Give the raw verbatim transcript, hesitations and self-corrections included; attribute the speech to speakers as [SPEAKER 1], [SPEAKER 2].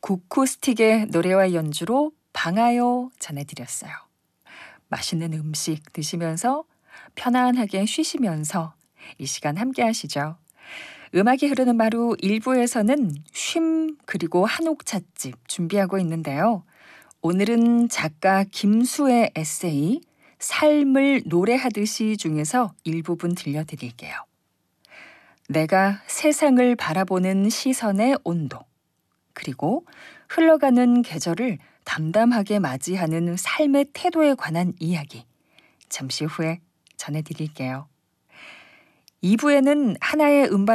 [SPEAKER 1] 구쿠스틱의 노래와 연주로 방아요 전해드렸어요. 맛있는 음식 드시면서 편안하게 쉬시면서 이 시간 함께 하시죠. 음악이 흐르는 마루 일 부에서는 쉼 그리고 한옥 찻집 준비하고 있는데요. 오늘은 작가 김수의 에세이 삶을 노래하듯이 중에서 일부분 들려드릴게요. 내가 세상을 바라보는 시선의 온도, 그리고 흘러가는 계절을 담담하게 맞이하는 삶의 태도에 관한 이야기, 잠시 후에 전해드릴게요. 이 부에는 하나의 음반